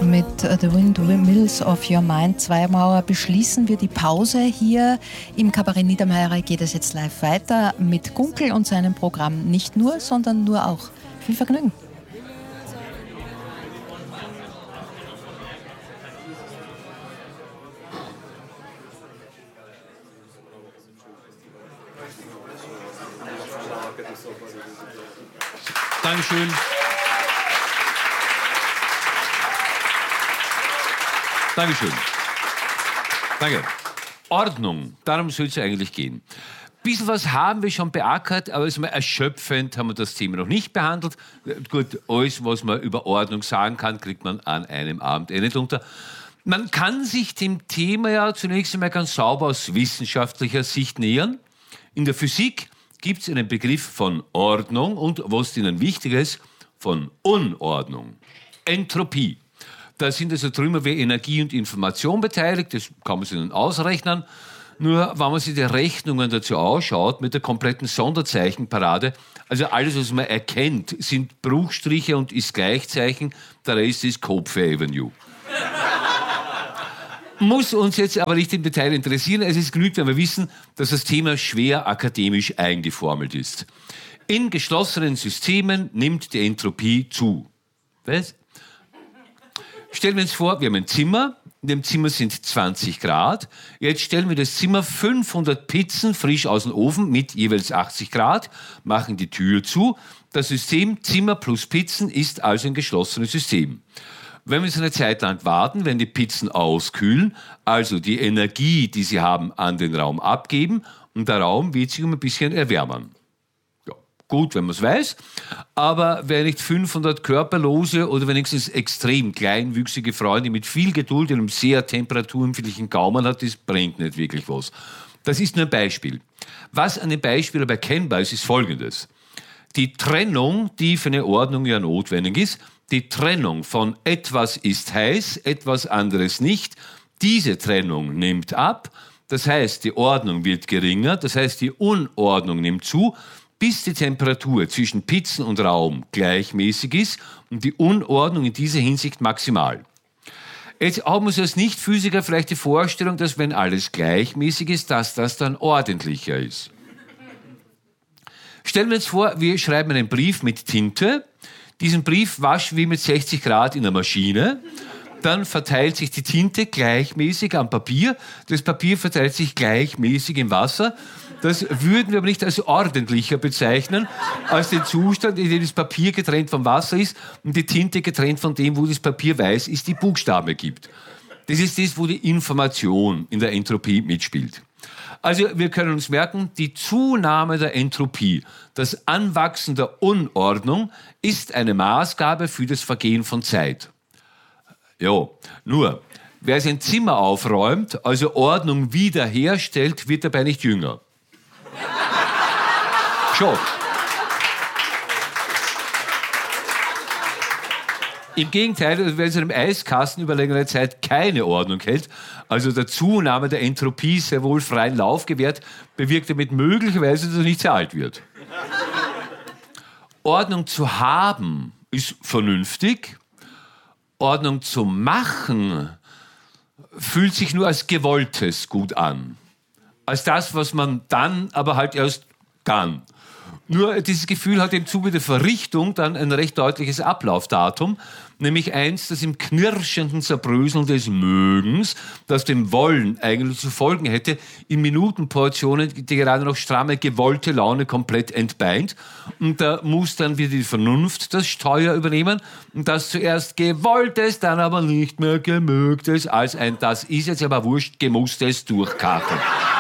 Mit The Windmills of Your Mind, Zweimauer, beschließen wir die Pause. Hier im Kabarett Niedermeyer geht es jetzt live weiter mit Gunkel und seinem Programm. Nicht nur, sondern nur auch. Viel Vergnügen. Dankeschön. Dankeschön. Danke. Ordnung, darum soll es eigentlich gehen. Ein bisschen was haben wir schon beackert, aber es ist mal erschöpfend, haben wir das Thema noch nicht behandelt. Gut, alles, was man über Ordnung sagen kann, kriegt man an einem Abend nicht unter. Man kann sich dem Thema ja zunächst einmal ganz sauber aus wissenschaftlicher Sicht nähern. In der Physik gibt es einen Begriff von Ordnung und, was ihnen wichtig ist, von Unordnung. Entropie. Da sind also drüber wie Energie und Information beteiligt, das kann man sich dann ausrechnen. Nur, wenn man sich die Rechnungen dazu ausschaut, mit der kompletten Sonderzeichenparade, also alles, was man erkennt, sind Bruchstriche und ist Gleichzeichen, der Rest ist Kopfe Avenue. Muss uns jetzt aber nicht im Detail interessieren. Es ist genügend, wenn wir wissen, dass das Thema schwer akademisch eingeformelt ist. In geschlossenen Systemen nimmt die Entropie zu. Was? Stellen wir uns vor, wir haben ein Zimmer. In dem Zimmer sind 20 Grad. Jetzt stellen wir das Zimmer 500 Pizzen frisch aus dem Ofen mit jeweils 80 Grad, machen die Tür zu. Das System Zimmer plus Pizzen ist also ein geschlossenes System. Wenn wir jetzt eine Zeit lang warten, werden die Pizzen auskühlen, also die Energie, die sie haben, an den Raum abgeben und der Raum wird sich um ein bisschen erwärmen. Ja, gut, wenn man es weiß, aber wer nicht 500 körperlose oder wenigstens extrem kleinwüchsige Freunde mit viel Geduld und einem sehr temperaturempfindlichen Gaumen hat, das bringt nicht wirklich was. Das ist nur ein Beispiel. Was an dem Beispiel aber erkennbar ist, ist Folgendes. Die Trennung, die für eine Ordnung ja notwendig ist, die Trennung von etwas ist heiß, etwas anderes nicht, diese Trennung nimmt ab, das heißt, die Ordnung wird geringer, das heißt, die Unordnung nimmt zu, bis die Temperatur zwischen Pizzen und Raum gleichmäßig ist und die Unordnung in dieser Hinsicht maximal. Jetzt haben wir als Nicht-Physiker vielleicht die Vorstellung, dass wenn alles gleichmäßig ist, dass das dann ordentlicher ist. Stellen wir uns vor, wir schreiben einen Brief mit Tinte. Diesen Brief waschen wir mit 60 Grad in der Maschine. Dann verteilt sich die Tinte gleichmäßig am Papier. Das Papier verteilt sich gleichmäßig im Wasser. Das würden wir aber nicht als ordentlicher bezeichnen, als den Zustand, in dem das Papier getrennt vom Wasser ist und die Tinte getrennt von dem, wo das Papier weiß ist, die Buchstaben gibt. Das ist das, wo die Information in der Entropie mitspielt. Also wir können uns merken, die Zunahme der Entropie, das Anwachsen der Unordnung ist eine Maßgabe für das Vergehen von Zeit. Ja, nur, wer sein Zimmer aufräumt, also Ordnung wiederherstellt, wird dabei nicht jünger. Schon. Im Gegenteil, wer in einem Eiskasten über längere Zeit keine Ordnung hält, also der Zunahme der Entropie sehr wohl freien Lauf gewährt, bewirkt damit möglicherweise, dass er nicht sehr alt wird. Ordnung zu haben ist vernünftig. Ordnung zu machen fühlt sich nur als Gewolltes gut an. Als das, was man dann, aber halt erst kann. Nur dieses Gefühl hat im Zuge der Verrichtung dann ein recht deutliches Ablaufdatum, nämlich eins, das im knirschenden Zerbröseln des Mögens, das dem Wollen eigentlich zu folgen hätte, in Minutenportionen die gerade noch stramme, gewollte Laune komplett entbeint. Und da muss dann wieder die Vernunft das Steuer übernehmen und das zuerst Gewolltes, dann aber nicht mehr Gemögtes, als ein das ist jetzt aber wurscht, gemusstes durchkarten.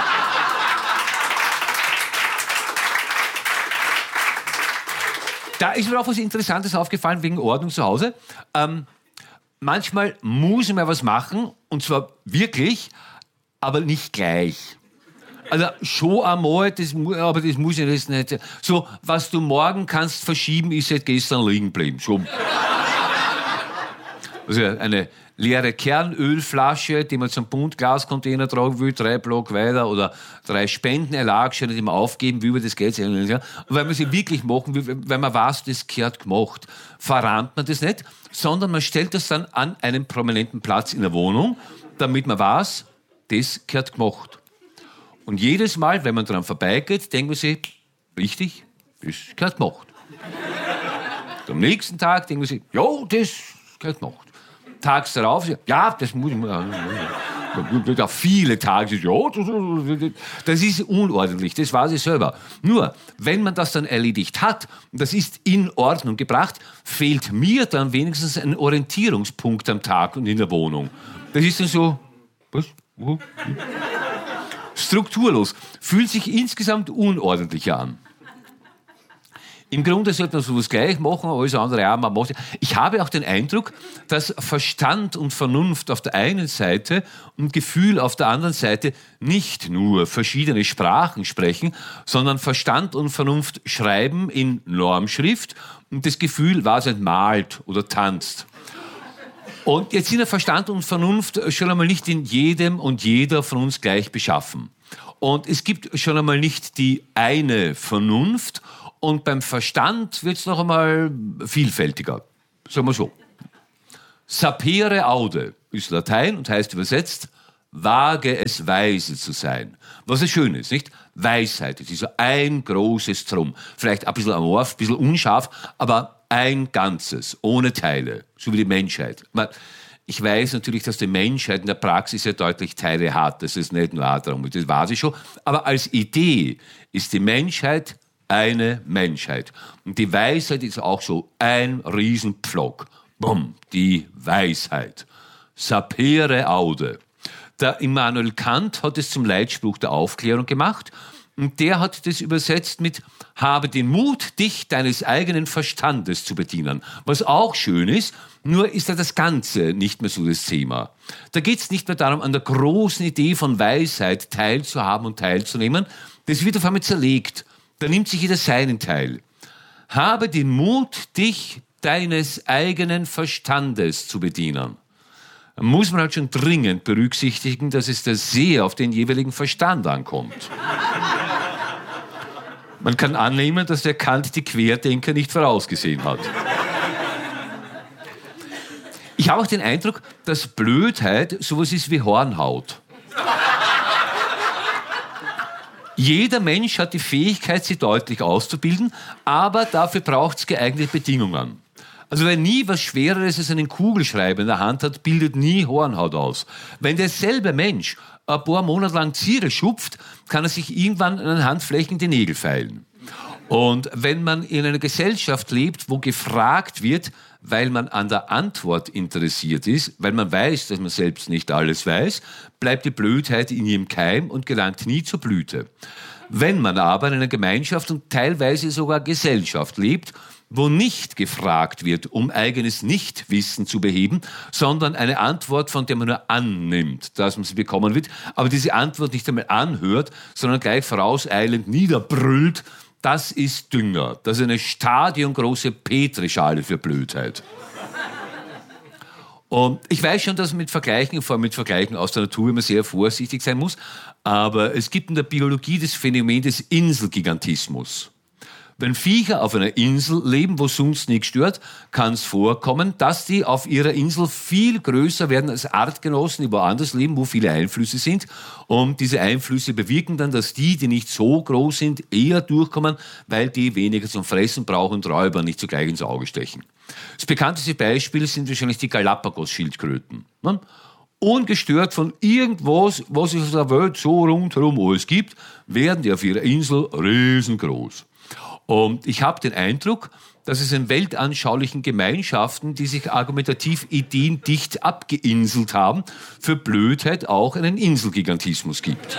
Da ist mir auch was Interessantes aufgefallen wegen Ordnung zu Hause. Manchmal muss man was machen, und zwar wirklich, aber nicht gleich. Also schon einmal, aber das muss ich jetzt nicht. So, was du morgen kannst verschieben, ist seit gestern liegen geblieben. So. Also eine leere Kernölflasche, die man zum Buntglascontainer tragen will, 3 Block weiter, oder 3 Spendenerlagsscheine, die man aufgeben will über das Geld. Und weil man sie wirklich machen will, weil man weiß, das gehört gemacht, verrammt man das nicht, sondern man stellt das dann an einen prominenten Platz in der Wohnung, damit man weiß, das gehört gemacht. Und jedes Mal, wenn man daran vorbeigeht, denkt man sich, richtig, das gehört gemacht. Und am nächsten Tag denkt man sich, ja, das gehört gemacht. Tags darauf, ja, das muss ich mal. Da viele Tage, ja, das ist unordentlich, das weiß ich selber. Nur, wenn man das dann erledigt hat, und das ist in Ordnung gebracht, fehlt mir dann wenigstens ein Orientierungspunkt am Tag und in der Wohnung. Das ist dann so, was? Strukturlos, fühlt sich insgesamt unordentlicher an. Im Grunde sollte man sowas gleich machen, alles andere auch. Man macht. Ich habe auch den Eindruck, dass Verstand und Vernunft auf der einen Seite und Gefühl auf der anderen Seite nicht nur verschiedene Sprachen sprechen, sondern Verstand und Vernunft schreiben in Normschrift und das Gefühl, was malt oder tanzt. Und jetzt sind ja Verstand und Vernunft schon einmal nicht in jedem und jeder von uns gleich beschaffen. Und es gibt schon einmal nicht die eine Vernunft. Und beim Verstand wird es noch einmal vielfältiger. Sagen wir so. Sapere aude ist Latein und heißt übersetzt, wage es weise zu sein. Was es schön ist, nicht? Weisheit, es ist so ein großes Drum. Vielleicht ein bisschen amorph, ein bisschen unscharf, aber ein Ganzes, ohne Teile, so wie die Menschheit. Ich weiß natürlich, dass die Menschheit in der Praxis ja deutlich Teile hat. Das ist nicht nur darum, das weiß ich schon. Aber als Idee ist die Menschheit eine Menschheit. Und die Weisheit ist auch so ein Riesenpflock. Bumm, die Weisheit. Sapere aude. Der Immanuel Kant hat es zum Leitspruch der Aufklärung gemacht. Und der hat das übersetzt mit, habe den Mut, dich deines eigenen Verstandes zu bedienen. Was auch schön ist, nur ist ja das Ganze nicht mehr so das Thema. Da geht es nicht mehr darum, an der großen Idee von Weisheit teilzuhaben und teilzunehmen. Das wird auf einmal zerlegt. Da nimmt sich jeder seinen Teil. Habe den Mut, dich deines eigenen Verstandes zu bedienen. Da muss man halt schon dringend berücksichtigen, dass es da sehr auf den jeweiligen Verstand ankommt. Man kann annehmen, dass der Kant die Querdenker nicht vorausgesehen hat. Ich habe auch den Eindruck, dass Blödheit sowas ist wie Hornhaut. Jeder Mensch hat die Fähigkeit, sie deutlich auszubilden, aber dafür braucht es geeignete Bedingungen. Also wer nie was Schwereres als einen Kugelschreiber in der Hand hat, bildet nie Hornhaut aus. Wenn derselbe Mensch ein paar Monate lang Ziere schupft, kann er sich irgendwann an den Handflächen die Nägel feilen. Und wenn man in einer Gesellschaft lebt, wo gefragt wird, weil man an der Antwort interessiert ist, weil man weiß, dass man selbst nicht alles weiß, bleibt die Blödheit in ihrem Keim und gelangt nie zur Blüte. Wenn man aber in einer Gemeinschaft und teilweise sogar Gesellschaft lebt, wo nicht gefragt wird, um eigenes Nichtwissen zu beheben, sondern eine Antwort, von der man nur annimmt, dass man sie bekommen wird, aber diese Antwort nicht einmal anhört, sondern gleich vorauseilend niederbrüllt, das ist Dünger. Das ist eine stadiongroße Petrischale für Blödheit. Und ich weiß schon, dass man mit Vergleichen, vor allem mit Vergleichen aus der Natur, immer sehr vorsichtig sein muss, aber es gibt in der Biologie das Phänomen des Inselgigantismus. Wenn Viecher auf einer Insel leben, wo sonst nichts stört, kann es vorkommen, dass die auf ihrer Insel viel größer werden als Artgenossen, die woanders leben, wo viele Einflüsse sind. Und diese Einflüsse bewirken dann, dass die nicht so groß sind, eher durchkommen, weil die weniger zum Fressen brauchen und Räubern nicht zugleich ins Auge stechen. Das bekannteste Beispiel sind wahrscheinlich die Galapagos-Schildkröten. Ungestört von irgendwas, was es auf der Welt so rundherum alles gibt, werden die auf ihrer Insel riesengroß. Und ich habe den Eindruck, dass es in weltanschaulichen Gemeinschaften, die sich argumentativ ideendicht abgeinselt haben, für Blödheit auch einen Inselgigantismus gibt.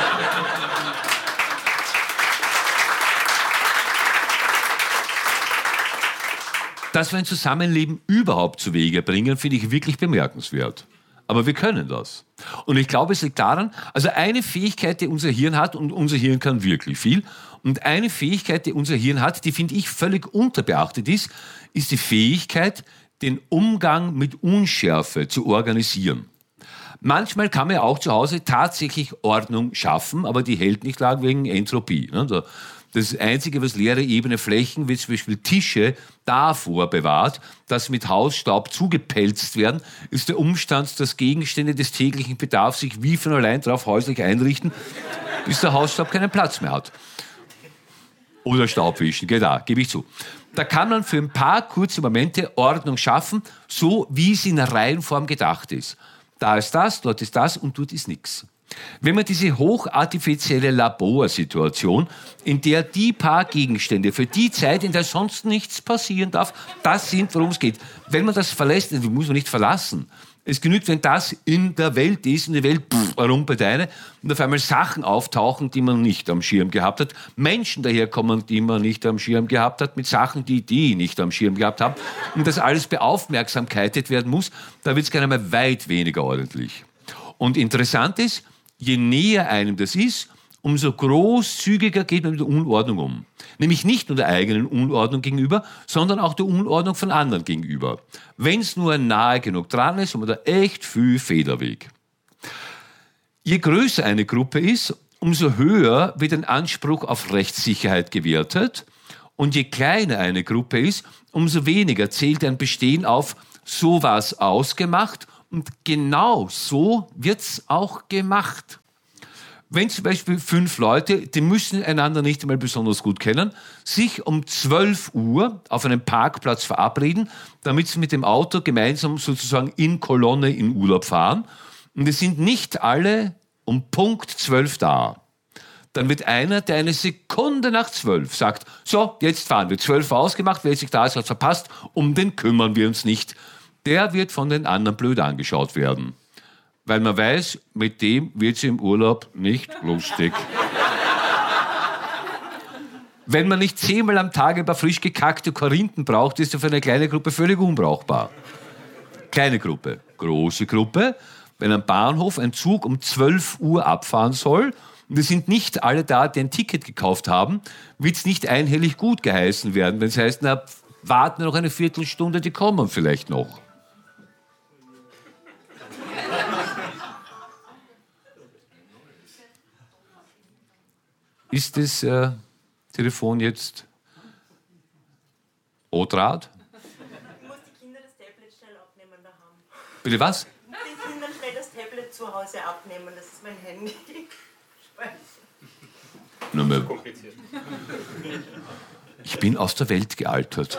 Dass wir ein Zusammenleben überhaupt zu Wege bringen, finde ich wirklich bemerkenswert. Aber wir können das. Und ich glaube, es liegt daran, also eine Fähigkeit, die unser Hirn hat, und unser Hirn kann wirklich viel, und eine Fähigkeit, die unser Hirn hat, die finde ich völlig unterbeachtet ist die Fähigkeit, den Umgang mit Unschärfe zu organisieren. Manchmal kann man ja auch zu Hause tatsächlich Ordnung schaffen, aber die hält nicht lang wegen Entropie. Das Einzige, was leere ebene Flächen, wie zum Beispiel Tische, davor bewahrt, dass mit Hausstaub zugepelzt werden, ist der Umstand, dass Gegenstände des täglichen Bedarfs sich wie von allein drauf häuslich einrichten, bis der Hausstaub keinen Platz mehr hat. Oder Staubwischen, genau, gebe ich zu. Da kann man für ein paar kurze Momente Ordnung schaffen, so wie es in Reihenform gedacht ist. Da ist das, dort ist das und dort ist nichts. Wenn man diese hochartifizielle Laborsituation, in der die paar Gegenstände für die Zeit, in der sonst nichts passieren darf, das sind, worum es geht. Wenn man das verlässt, das muss man nicht verlassen. Es genügt, wenn das in der Welt ist, in der Welt rumpelt eine und auf einmal Sachen auftauchen, die man nicht am Schirm gehabt hat. Menschen daherkommen, die man nicht am Schirm gehabt hat, mit Sachen, die nicht am Schirm gehabt haben. Und das alles beaufmerksamkeitet werden muss, da wird es gerne mal weit weniger ordentlich. Und interessant ist, je näher einem das ist, umso großzügiger geht man mit der Unordnung um. Nämlich nicht nur der eigenen Unordnung gegenüber, sondern auch der Unordnung von anderen gegenüber. Wenn es nur nahe genug dran ist, haben wir da echt viel Federweg. Je größer eine Gruppe ist, umso höher wird ein Anspruch auf Rechtssicherheit gewertet. Und je kleiner eine Gruppe ist, umso weniger zählt ein Bestehen auf so war's ausgemacht und genau so wird's auch gemacht. Wenn zum Beispiel 5 Leute, die müssen einander nicht einmal besonders gut kennen, sich um 12 Uhr auf einem Parkplatz verabreden, damit sie mit dem Auto gemeinsam sozusagen in Kolonne in Urlaub fahren. Und es sind nicht alle um Punkt 12 da. Dann wird einer, der eine Sekunde nach 12 sagt, so, jetzt fahren wir, 12 Uhr ausgemacht, wer sich da ist, hat verpasst, um den kümmern wir uns nicht. Der wird von den anderen blöd angeschaut werden. Weil man weiß, mit dem wird es im Urlaub nicht lustig. Wenn man nicht 10-mal am Tag ein paar frisch gekackte Korinthen braucht, ist er für eine kleine Gruppe völlig unbrauchbar. Kleine Gruppe. Große Gruppe. Wenn am Bahnhof ein Zug um 12 Uhr abfahren soll und es sind nicht alle da, die ein Ticket gekauft haben, wird es nicht einhellig gut geheißen werden, wenn es heißt, na, warten noch eine Viertelstunde, die kommen vielleicht noch. Ist das Telefon jetzt O-Draht? Ich muss die Kinder das Tablet schnell abnehmen daheim. Bitte was? Die Kinder schnell das Tablet zu Hause abnehmen, das ist mein Handy. Nur mehr. Ich bin aus der Welt gealtert.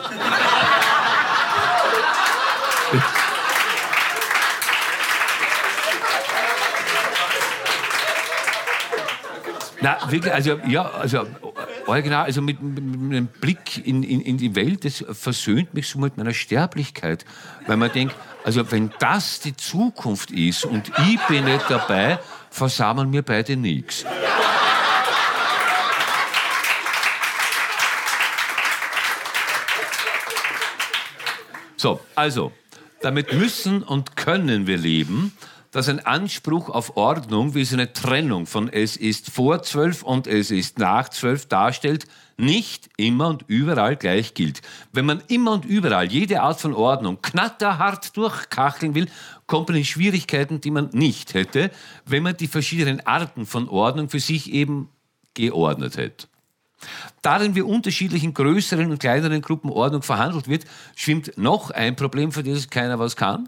Na, wirklich, original, mit einem Blick in die Welt, das versöhnt mich so mit meiner Sterblichkeit. Weil man denkt, also wenn das die Zukunft ist und ich bin nicht dabei, versammeln wir beide nichts. So, also, damit müssen und können wir leben, dass ein Anspruch auf Ordnung, wie es eine Trennung von es ist vor 12 und es ist nach 12 darstellt, nicht immer und überall gleich gilt. Wenn man immer und überall jede Art von Ordnung knatterhart durchkacheln will, kommt man in Schwierigkeiten, die man nicht hätte, wenn man die verschiedenen Arten von Ordnung für sich eben geordnet hätte. Darin wie unterschiedlichen größeren und kleineren Gruppen Ordnung verhandelt wird, schwimmt noch ein Problem, für das keiner was kann.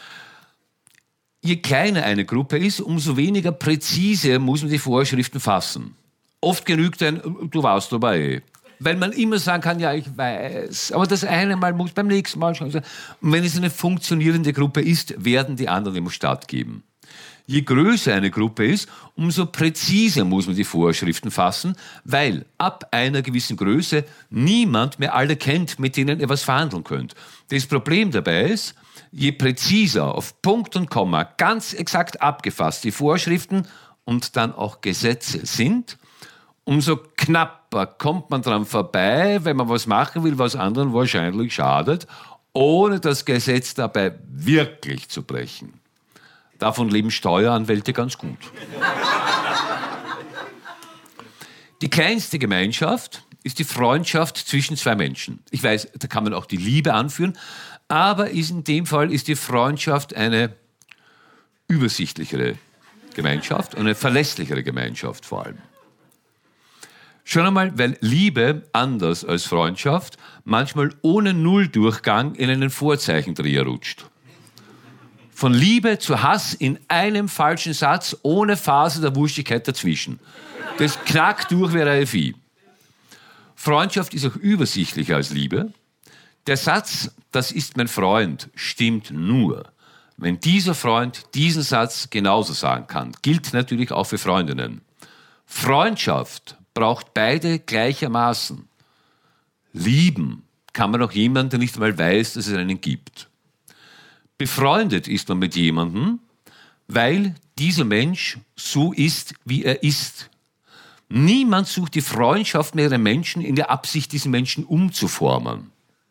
Je kleiner eine Gruppe ist, umso weniger präzise muss man die Vorschriften fassen. Oft genügt ein, du warst dabei. Weil man immer sagen kann, ja, ich weiß, aber das eine Mal muss beim nächsten Mal schon. Und wenn es eine funktionierende Gruppe ist, werden die anderen immer stattgeben. Je größer eine Gruppe ist, umso präziser muss man die Vorschriften fassen, weil ab einer gewissen Größe niemand mehr alle kennt, mit denen ihr was verhandeln könnt. Das Problem dabei ist, je präziser, auf Punkt und Komma, ganz exakt abgefasst die Vorschriften und dann auch Gesetze sind, umso knapper kommt man dran vorbei, wenn man was machen will, was anderen wahrscheinlich schadet, ohne das Gesetz dabei wirklich zu brechen. Davon leben Steueranwälte ganz gut. Die kleinste Gemeinschaft ist die Freundschaft zwischen zwei Menschen. Ich weiß, da kann man auch die Liebe anführen, aber in dem Fall ist die Freundschaft eine übersichtlichere Gemeinschaft und eine verlässlichere Gemeinschaft vor allem. Schon einmal, weil Liebe, anders als Freundschaft, manchmal ohne Nulldurchgang in einen Vorzeichendreher rutscht. Von Liebe zu Hass in einem falschen Satz, ohne Phase der Wurstigkeit dazwischen. Das knackt durch wie ein Vieh. Freundschaft ist auch übersichtlicher als Liebe. Der Satz, das ist mein Freund, stimmt nur, wenn dieser Freund diesen Satz genauso sagen kann. Gilt natürlich auch für Freundinnen. Freundschaft braucht beide gleichermaßen. Lieben kann man auch jemanden, der nicht einmal weiß, dass es einen gibt. Befreundet ist man mit jemandem, weil dieser Mensch so ist, wie er ist. Niemand sucht die Freundschaft mit einem Menschen in der Absicht, diesen Menschen umzuformen.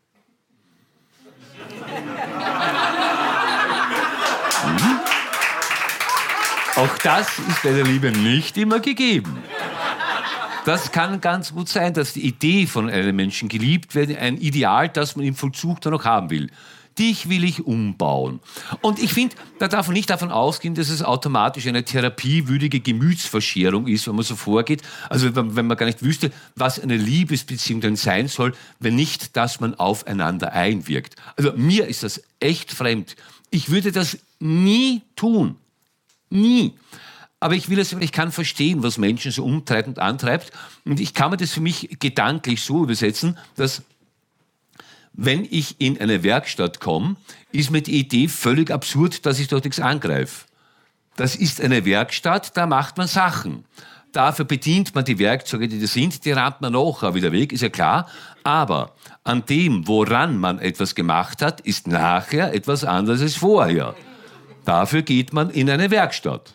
Auch das ist bei der Liebe nicht immer gegeben. Das kann ganz gut sein, dass die Idee von einem Menschen geliebt wird, ein Ideal, das man im Vollzug dann noch haben will. Dich will ich umbauen. Und ich finde, da darf man nicht davon ausgehen, dass es automatisch eine therapiewürdige Gemütsverscherung ist, wenn man so vorgeht. Also wenn man gar nicht wüsste, was eine Liebesbeziehung denn sein soll, wenn nicht, dass man aufeinander einwirkt. Also mir ist das echt fremd. Ich würde das nie tun. Nie. Aber ich kann verstehen, was Menschen so umtreibt und antreibt. Und ich kann mir das für mich gedanklich so übersetzen, dass wenn ich in eine Werkstatt komme, ist mir die Idee völlig absurd, dass ich dort nichts angreife. Das ist eine Werkstatt, da macht man Sachen. Dafür bedient man die Werkzeuge, die da sind, die rammt man nachher wieder weg, ist ja klar. Aber an dem, woran man etwas gemacht hat, ist nachher etwas anderes als vorher. Dafür geht man in eine Werkstatt.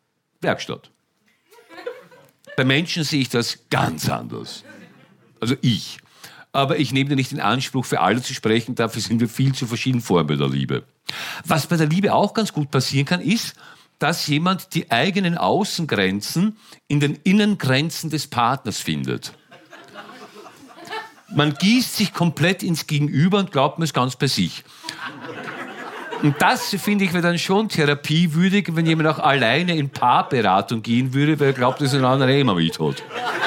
Bei Menschen sehe ich das ganz anders. Also ich. Aber ich nehme nicht in Anspruch, für alle zu sprechen, dafür sind wir viel zu verschieden vor bei der Liebe. Was bei der Liebe auch ganz gut passieren kann, ist, dass jemand die eigenen Außengrenzen in den Innengrenzen des Partners findet. Man gießt sich komplett ins Gegenüber und glaubt, man ist ganz bei sich. Und das, finde ich, wäre dann schon therapiewürdig, wenn jemand auch alleine in Paarberatung gehen würde, weil er glaubt, dass er einen anderen immer mit hat.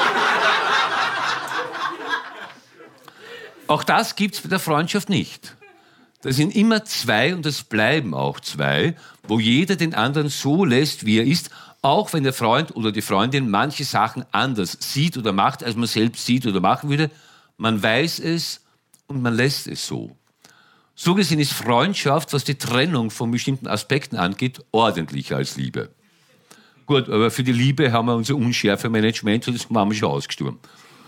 Auch das gibt es bei der Freundschaft nicht. Das sind immer zwei und das bleiben auch zwei, wo jeder den anderen so lässt, wie er ist, auch wenn der Freund oder die Freundin manche Sachen anders sieht oder macht, als man selbst sieht oder machen würde. Man weiß es und man lässt es so. So gesehen ist Freundschaft, was die Trennung von bestimmten Aspekten angeht, ordentlicher als Liebe. Gut, aber für die Liebe haben wir unser Unschärfe-Management und das haben wir schon ausgestorben.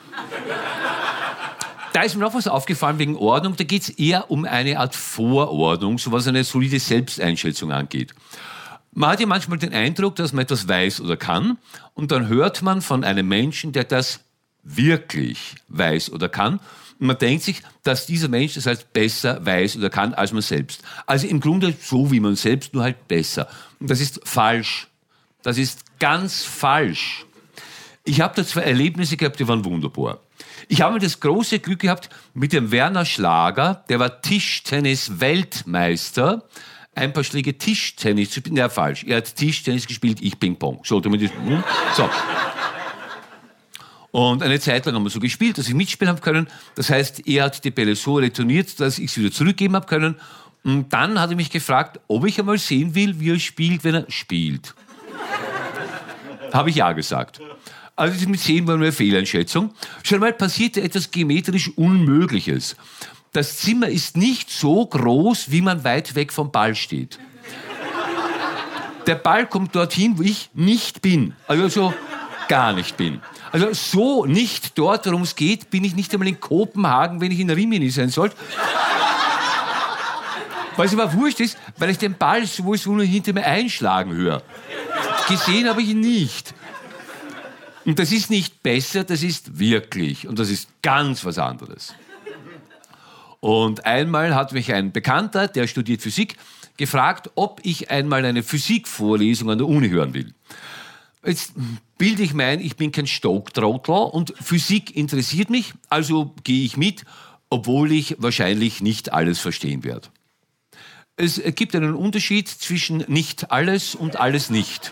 Da ist mir noch was aufgefallen wegen Ordnung. Da geht es eher um eine Art Vorordnung, so was eine solide Selbsteinschätzung angeht. Man hat ja manchmal den Eindruck, dass man etwas weiß oder kann und dann hört man von einem Menschen, der das wirklich weiß oder kann. Und man denkt sich, dass dieser Mensch das halt besser weiß oder kann als man selbst. Also im Grunde so wie man selbst, nur halt besser. Und das ist falsch. Das ist ganz falsch. Ich habe da 2 Erlebnisse gehabt, die waren wunderbar. Ich habe das große Glück gehabt mit dem Werner Schlager, der war Tischtennis-Weltmeister, ein paar Schläge Tischtennis zu spielen. Ja, falsch. Er hat Tischtennis gespielt, ich Ping-Pong. So. Und eine Zeit lang haben wir so gespielt, dass ich mitspielen habe können. Das heißt, er hat die Bälle so retourniert, dass ich sie wieder zurückgeben habe können. Und dann hat er mich gefragt, ob ich einmal sehen will, wie er spielt, wenn er spielt. Habe ich ja gesagt. Also das mit 10 war nur eine Fehleinschätzung. Schon mal passierte etwas geometrisch Unmögliches. Das Zimmer ist nicht so groß, wie man weit weg vom Ball steht. Der Ball kommt dorthin, wo ich nicht bin. Also so gar nicht bin. Also so nicht dort, worum es geht, bin ich nicht einmal in Kopenhagen, wenn ich in Rimini sein sollte. Was aber wurscht ist, weil ich den Ball sowieso nur hinter mir einschlagen höre. Gesehen habe ich ihn nicht. Und das ist nicht besser, das ist wirklich. Und das ist ganz was anderes. Und einmal hat mich ein Bekannter, der studiert Physik, gefragt, ob ich einmal eine Physikvorlesung an der Uni hören will. Jetzt bilde ich mein, ich bin kein Stocktrottel und Physik interessiert mich, also gehe ich mit, obwohl ich wahrscheinlich nicht alles verstehen werde. Es gibt einen Unterschied zwischen nicht alles und alles nicht.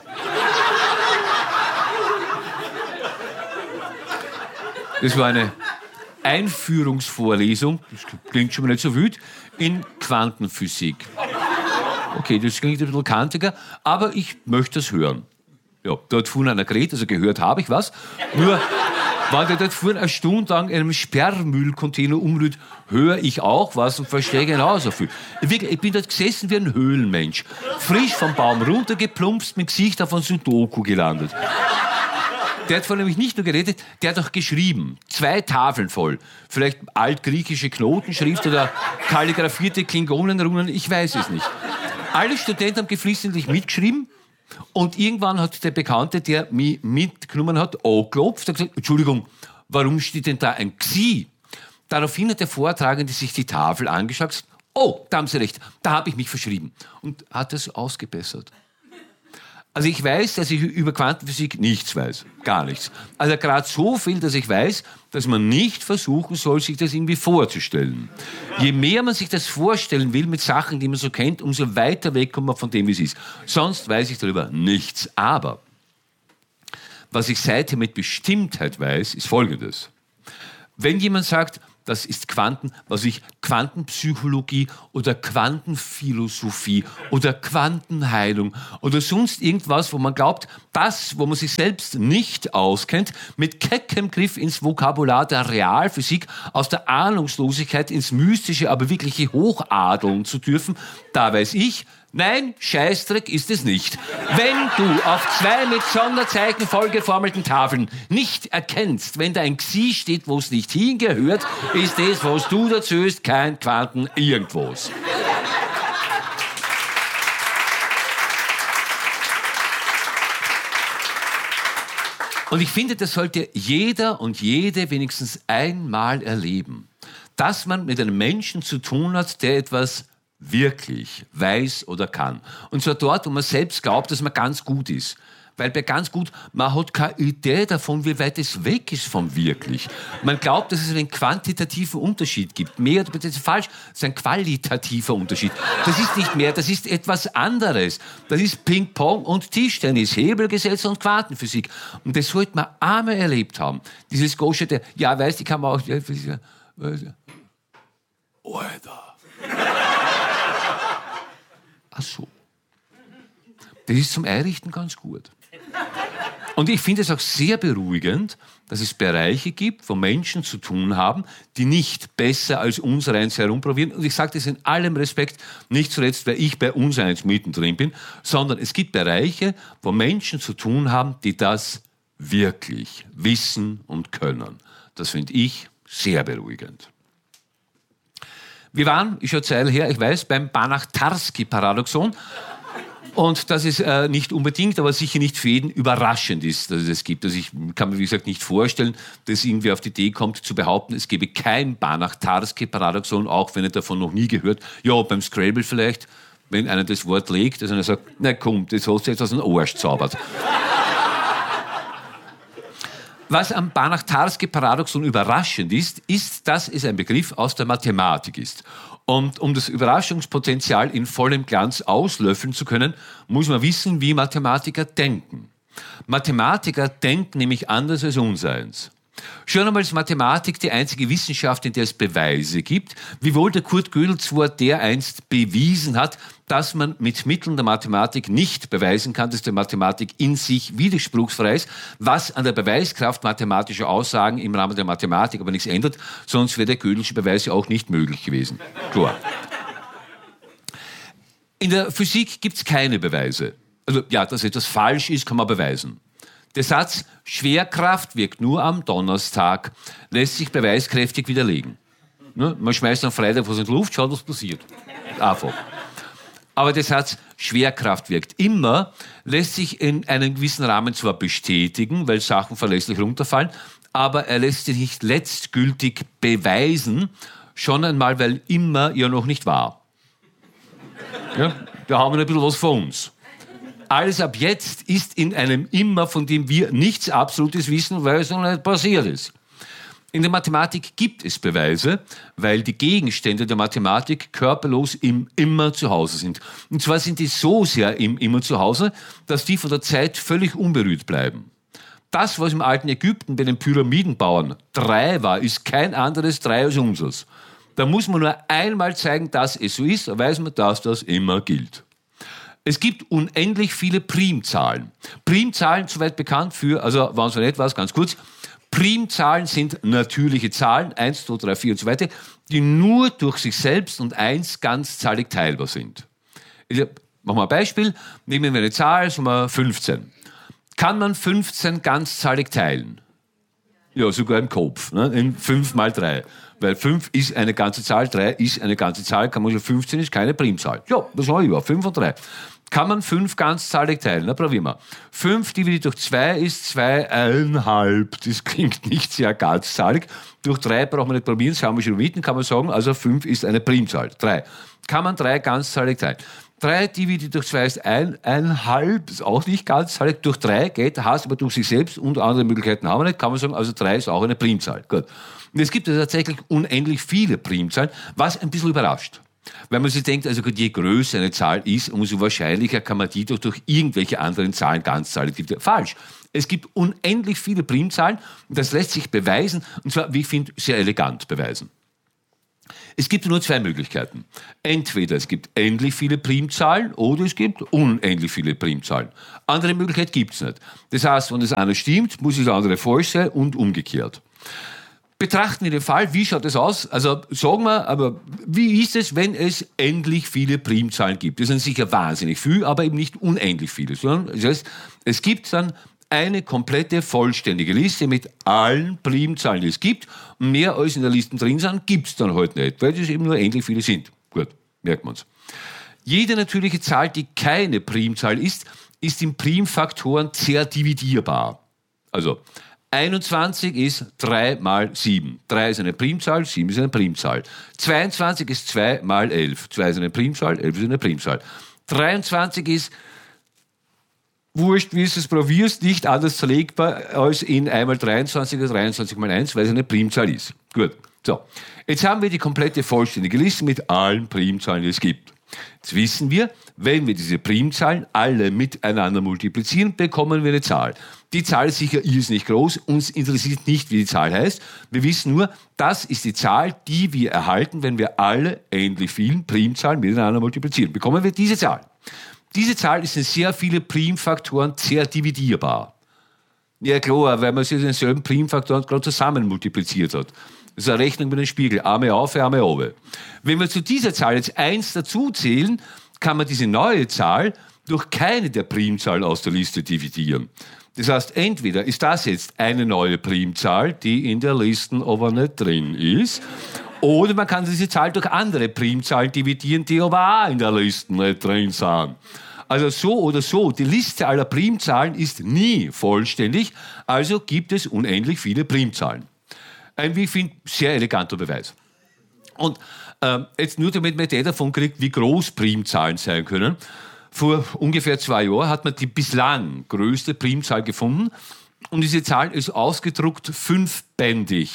Das war eine Einführungsvorlesung, das klingt schon mal nicht so wild, in Quantenphysik. Okay, das klingt ein bisschen kantiger, aber ich möchte das hören. Ja, dort fuhr einer geredet, also gehört habe ich was. Nur, wenn der dort vorne eine Stunde lang in einem Sperrmüllcontainer umrührt, höre ich auch was und verstehe genauso viel. Wirklich, ich bin dort gesessen wie ein Höhlenmensch. Frisch vom Baum runtergeplumpst, mit Gesicht auf ein Sudoku gelandet. Der hat von nämlich nicht nur geredet, der hat auch geschrieben. 2 Tafeln voll. Vielleicht altgriechische Knotenschrift oder kalligrafierte Klingonenrunen, ich weiß es nicht. Alle Studenten haben geflissentlich mitgeschrieben. Und irgendwann hat der Bekannte, der mich mitgenommen hat, angeklopft und gesagt, Entschuldigung, warum steht denn da ein Xi? Daraufhin hat der Vortragende sich die Tafel angeschaut und gesagt, oh, da haben Sie recht, da habe ich mich verschrieben. Und hat das ausgebessert. Also ich weiß, dass ich über Quantenphysik nichts weiß. Gar nichts. Also gerade so viel, dass ich weiß, dass man nicht versuchen soll, sich das irgendwie vorzustellen. Je mehr man sich das vorstellen will mit Sachen, die man so kennt, umso weiter weg kommt man von dem, wie es ist. Sonst weiß ich darüber nichts. Aber was ich seither mit Bestimmtheit weiß, ist Folgendes. Wenn jemand sagt, das ist Quantenpsychologie oder Quantenphilosophie oder Quantenheilung oder sonst irgendwas, wo man glaubt, das, wo man sich selbst nicht auskennt, mit keckem Griff ins Vokabular der Realphysik, aus der Ahnungslosigkeit ins Mystische, aber wirkliche hochadeln zu dürfen, da weiß ich, nein, Scheißdreck ist es nicht. Wenn du auf 2 mit Sonderzeichen vollgeformelten Tafeln nicht erkennst, wenn da ein Xi steht, wo es nicht hingehört, ist das, was du dazu ist, kein Quanten irgendwas. Und ich finde, das sollte jeder und jede wenigstens einmal erleben, dass man mit einem Menschen zu tun hat, der etwas wirklich weiß oder kann. Und zwar dort, wo man selbst glaubt, dass man ganz gut ist. Weil bei ganz gut, man hat keine Idee davon, wie weit es weg ist vom wirklich. Man glaubt, dass es einen quantitativen Unterschied gibt. Mehr, das ist falsch, das ist ein qualitativer Unterschied. Das ist nicht mehr, das ist etwas anderes. Das ist Ping-Pong und Tischtennis, Hebelgesetz und Quantenphysik. Und das sollte man einmal erlebt haben. Dieses Goschete, ja, weißt du, kann man auch... Alter. Ach so. Das ist zum Einrichten ganz gut. Und ich finde es auch sehr beruhigend, dass es Bereiche gibt, wo Menschen zu tun haben, die nicht besser als uns eins herumprobieren. Und ich sage das in allem Respekt, nicht zuletzt, weil ich bei uns eins mittendrin bin, sondern es gibt Bereiche, wo Menschen zu tun haben, die das wirklich wissen und können. Das finde ich sehr beruhigend. Wir waren, ist schon eine Zeit her, ich weiß, beim Banach-Tarski-Paradoxon. Und dass es nicht unbedingt, aber sicher nicht für jeden überraschend ist, dass es das gibt. Also ich kann mir, wie gesagt, nicht vorstellen, dass irgendwie auf die Idee kommt, zu behaupten, es gebe kein Banach-Tarski-Paradoxon, auch wenn er davon noch nie gehört. Ja, beim Scrabble vielleicht, wenn einer das Wort legt, dass einer sagt, na komm, das hast du jetzt aus dem Arsch zaubert. Was am Banach-Tarski-Paradoxon überraschend ist, ist, dass es ein Begriff aus der Mathematik ist. Und um das Überraschungspotenzial in vollem Glanz auslöffeln zu können, muss man wissen, wie Mathematiker denken. Mathematiker denken nämlich anders als unseins. Schon einmal ist Mathematik die einzige Wissenschaft, in der es Beweise gibt, wiewohl der Kurt Gödel zwar dereinst bewiesen hat, dass man mit Mitteln der Mathematik nicht beweisen kann, dass die Mathematik in sich widerspruchsfrei ist, was an der Beweiskraft mathematischer Aussagen im Rahmen der Mathematik aber nichts ändert, sonst wäre der Gödelsche Beweis ja auch nicht möglich gewesen. Klar. In der Physik gibt es keine Beweise. Also ja, dass etwas falsch ist, kann man beweisen. Der Satz, Schwerkraft wirkt nur am Donnerstag, lässt sich beweiskräftig widerlegen. Man schmeißt am Freitag was in die Luft, schaut, was passiert. Einfach. Aber der Satz, Schwerkraft wirkt immer, lässt sich in einem gewissen Rahmen zwar bestätigen, weil Sachen verlässlich runterfallen, aber er lässt sich nicht letztgültig beweisen, schon einmal, weil immer ja noch nicht war. Ja, wir haben ein bisschen was von uns. Alles ab jetzt ist in einem Immer, von dem wir nichts Absolutes wissen, weil es noch nicht passiert ist. In der Mathematik gibt es Beweise, weil die Gegenstände der Mathematik körperlos im Immer zu Hause sind. Und zwar sind die so sehr im Immer zu Hause, dass die von der Zeit völlig unberührt bleiben. Das, was im alten Ägypten bei den Pyramidenbauern 3 war, ist kein anderes 3 als unseres. Da muss man nur einmal zeigen, dass es so ist, da weiß man, dass das immer gilt. Es gibt unendlich viele Primzahlen. Primzahlen, soweit bekannt für, also wenn es noch nicht was, ganz kurz, Primzahlen sind natürliche Zahlen, 1, 2, 3, 4 und so weiter, die nur durch sich selbst und 1 ganzzahlig teilbar sind. Machen wir ein Beispiel, nehmen wir eine Zahl, sagen wir 15. Kann man 15 ganzzahlig teilen? Ja, sogar im Kopf, ne? In 5 mal 3. Weil 5 ist eine ganze Zahl, 3 ist eine ganze Zahl, kann man sagen, 15 ist keine Primzahl. Ja, das haben wir über, 5 und 3. Kann man 5 ganzzahlig teilen? Na, probieren wir. 5 dividiert durch 2 ist 2,5. Das klingt nicht sehr ganzzahlig. Durch 3 braucht man nicht probieren, das haben wir schon mitten, kann man sagen, also 5 ist eine Primzahl. 3. Kann man 3 ganzzahlig teilen? 3 dividiert durch 2 ist 1,5, ist auch nicht ganzzahlig. Durch 3 geht, heißt aber durch sich selbst und andere Möglichkeiten haben wir nicht, kann man sagen, also 3 ist auch eine Primzahl. Gut. Und es gibt tatsächlich unendlich viele Primzahlen, was ein bisschen überrascht. Weil man sich denkt, also je größer eine Zahl ist, umso wahrscheinlicher kann man die doch durch irgendwelche anderen Zahlen ganzzahlig dividieren. Falsch. Es gibt unendlich viele Primzahlen und das lässt sich beweisen, und zwar, wie ich finde, sehr elegant beweisen. Es gibt nur 2 Möglichkeiten. Entweder es gibt endlich viele Primzahlen oder es gibt unendlich viele Primzahlen. Andere Möglichkeit gibt es nicht. Das heißt, wenn das eine stimmt, muss das andere falsch sein und umgekehrt. Betrachten wir den Fall, wie schaut das aus? Also sagen wir, aber wie ist es, wenn es endlich viele Primzahlen gibt? Das sind sicher wahnsinnig viel, aber eben nicht unendlich viele. Sondern das heißt, es gibt dann eine komplette, vollständige Liste mit allen Primzahlen, die es gibt. Und mehr als in der Liste drin sind, gibt es dann halt nicht, weil es eben nur endlich viele sind. Gut, merkt man's. Jede natürliche Zahl, die keine Primzahl ist in Primfaktoren zerdividierbar. Also 21 ist 3 mal 7. 3 ist eine Primzahl, 7 ist eine Primzahl. 22 ist 2 mal 11. 2 ist eine Primzahl, 11 ist eine Primzahl. 23 ist, wurscht, wie du es probierst, nicht anders zerlegbar als in 1 mal 23 oder 23 mal 1, weil es eine Primzahl ist. Gut. So. Jetzt haben wir die komplette vollständige Liste mit allen Primzahlen, die es gibt. Jetzt wissen wir, wenn wir diese Primzahlen alle miteinander multiplizieren, bekommen wir eine Zahl. Die Zahl ist sicher irrsinnig groß, uns interessiert nicht, wie die Zahl heißt. Wir wissen nur, das ist die Zahl, die wir erhalten, wenn wir alle endlich vielen Primzahlen miteinander multiplizieren. Bekommen wir diese Zahl. Diese Zahl ist in sehr viele Primfaktoren zerdividierbar. Ja klar, weil man sie denselben Primfaktoren gerade zusammen multipliziert hat. Das ist eine Rechnung mit dem Spiegel. Arme auf, Arme runter. Wenn wir zu dieser Zahl jetzt 1 dazu zählen, kann man diese neue Zahl durch keine der Primzahlen aus der Liste dividieren. Das heißt, entweder ist das jetzt eine neue Primzahl, die in der Liste aber nicht drin ist, oder man kann diese Zahl durch andere Primzahlen dividieren, die aber auch in der Liste nicht drin sind. Also so oder so, die Liste aller Primzahlen ist nie vollständig, also gibt es unendlich viele Primzahlen. Ein, wie ich finde, sehr eleganter Beweis. Und jetzt nur damit man Idee davon kriegt, wie groß Primzahlen sein können. Vor ungefähr 2 Jahren hat man die bislang größte Primzahl gefunden und diese Zahl ist ausgedruckt 5-bändig.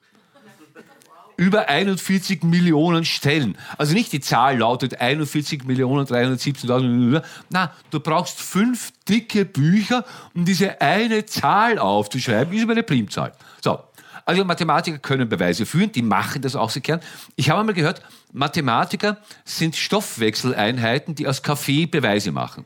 Über 41 Millionen Stellen. Also nicht die Zahl lautet 41.317.000. Na, du brauchst 5 dicke Bücher, um diese eine Zahl aufzuschreiben. Ist aber eine Primzahl. So. Also Mathematiker können Beweise führen, die machen das auch sehr gern. Ich habe einmal gehört, Mathematiker sind Stoffwechseleinheiten, die aus Kaffee Beweise machen.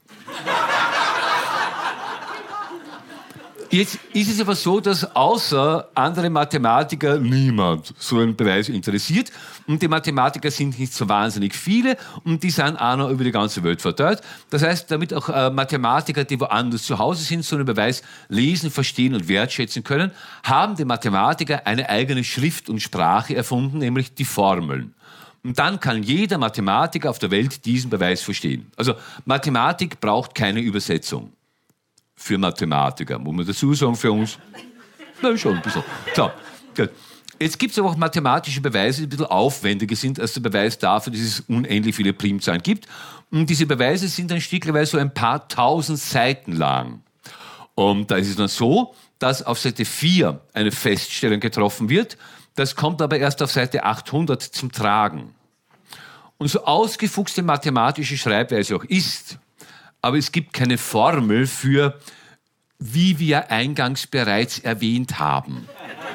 Jetzt ist es aber so, dass außer andere Mathematiker niemand so einen Beweis interessiert. Und die Mathematiker sind nicht so wahnsinnig viele und die sind auch noch über die ganze Welt verteilt. Das heißt, damit auch Mathematiker, die woanders zu Hause sind, so einen Beweis lesen, verstehen und wertschätzen können, haben die Mathematiker eine eigene Schrift und Sprache erfunden, nämlich die Formeln. Und dann kann jeder Mathematiker auf der Welt diesen Beweis verstehen. Also Mathematik braucht keine Übersetzung. Für Mathematiker, muss man dazu sagen, für uns? Na, schon ein bisschen. So, gut. Jetzt gibt es aber auch mathematische Beweise, die ein bisschen aufwendiger sind als der Beweis dafür, dass es unendlich viele Primzahlen gibt. Und diese Beweise sind dann stückweise so ein paar tausend Seiten lang. Und da ist es dann so, dass auf Seite 4 eine Feststellung getroffen wird. Das kommt aber erst auf Seite 800 zum Tragen. Und so ausgefuchste mathematische Schreibweise auch ist, aber es gibt keine Formel für, wie wir eingangs bereits erwähnt haben.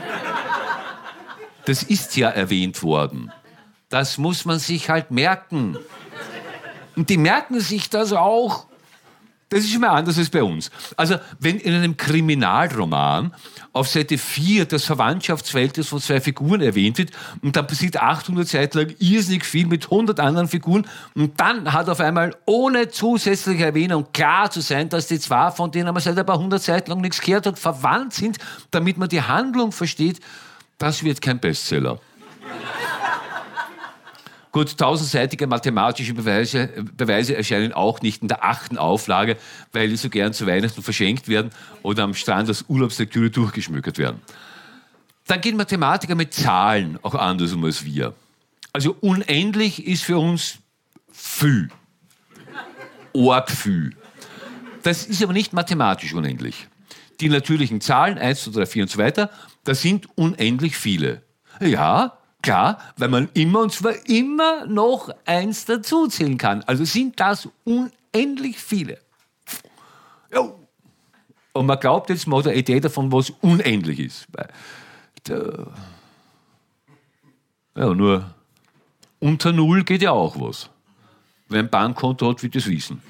Das ist ja erwähnt worden. Das muss man sich halt merken. Und die merken sich das auch. Das ist schon mal anders als bei uns. Also, wenn in einem Kriminalroman auf Seite 4 das Verwandtschaftsverhältnis von zwei Figuren erwähnt wird und dann passiert 800 Seiten lang irrsinnig viel mit 100 anderen Figuren und dann hat auf einmal ohne zusätzliche Erwähnung klar zu sein, dass die zwei, von denen man seit ein paar 100 Seiten lang nichts gehört hat, verwandt sind, damit man die Handlung versteht, das wird kein Bestseller. Gut, 1000-seitige mathematische Beweise erscheinen auch nicht in der 8. Auflage, weil die so gern zu Weihnachten verschenkt werden oder am Strand als Urlaubslektüre durchgeschmückert werden. Dann gehen Mathematiker mit Zahlen auch anders um als wir. Also unendlich ist für uns viel. Arg viel. Das ist aber nicht mathematisch unendlich. Die natürlichen Zahlen, 1, 2, 3, 4 und so weiter, das sind unendlich viele. Ja, klar, weil man immer, und zwar immer noch eins dazuzählen kann. Also sind das unendlich viele. Jo. Und man glaubt jetzt, man hat eine Idee davon, was unendlich ist. Ja, nur unter Null geht ja auch was. Wer ein Bankkonto hat, wird das wissen.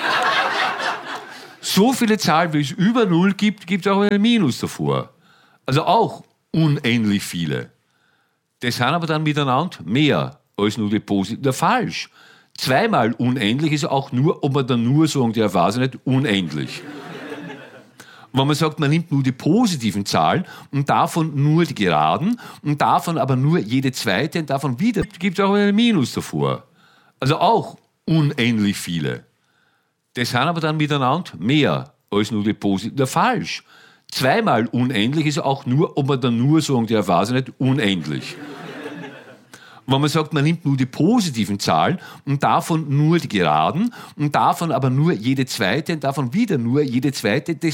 So viele Zahlen, wie es über Null gibt, gibt es auch ein Minus davor. Also auch unendlich viele. Das sind aber dann miteinander mehr als nur die positiven. Ja, falsch. Zweimal unendlich ist auch nur, ob man dann nur sagen, der weiß nicht, unendlich. Und wenn man sagt, man nimmt nur die positiven Zahlen und davon nur die geraden und davon aber nur jede zweite und davon wieder, gibt es auch ein Minus davor. Also auch unendlich viele. Das sind aber dann miteinander mehr als nur die positiven. Ja, falsch. Zweimal unendlich ist auch nur, ob man dann nur sagen, der weiß nicht, unendlich. Wenn man sagt, man nimmt nur die positiven Zahlen und davon nur die geraden und davon aber nur jede zweite und davon wieder nur jede zweite, das